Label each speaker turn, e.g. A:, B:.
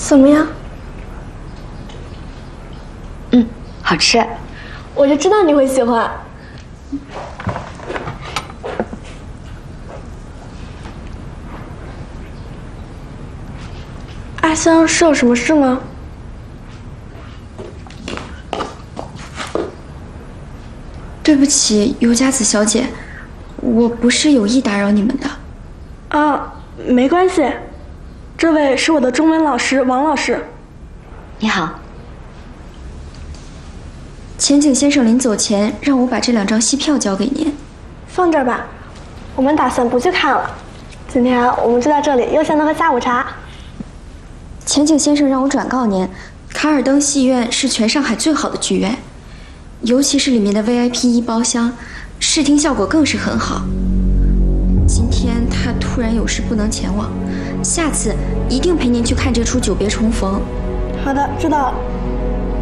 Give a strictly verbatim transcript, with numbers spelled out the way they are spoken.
A: 怎么样？
B: 嗯，好吃。
A: 我就知道你会喜欢。阿香是有什么事吗？
C: 对不起，尤佳子小姐，我不是有意打扰你们的。
A: 啊，没关系。这位是我的中文老师王老师。
B: 你好。
C: 钱景先生临走前让我把这两张戏票交给您。
A: 放这儿吧，我们打算不去看了。今天我们就在这里悠闲的喝下午茶。
C: 钱景先生让我转告您，卡尔登戏院是全上海最好的剧院，尤其是里面的 V I P 一包厢，视听效果更是很好。今天他突然有事不能前往，下次一定陪您去看这出《久别重逢》。
A: 好的，知道了。